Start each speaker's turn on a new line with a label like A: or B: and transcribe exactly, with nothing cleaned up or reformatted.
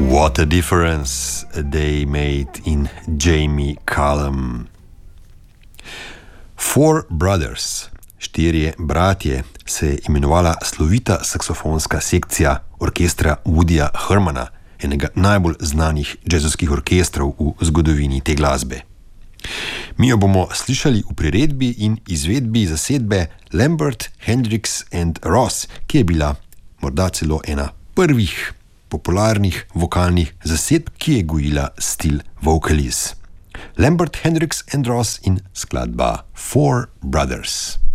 A: What a difference they made in Jamie Cullum. Four Brothers, štirje bratje, se je imenovala slovita saksofonska sekcija orkestra Woodyja Hermana, enega najbolj znanih jazzovskih orkestrov v zgodovini te glasbe. Mi jo bomo slišali v priredbi in izvedbi zasedbe Lambert, Hendricks and Ross, ki je bila morda celo ena prvih popularnih vokalnih zasedb, ki je gojila stil vocaliz. Lambert, Hendricks and Ross in skladba Four Brothers.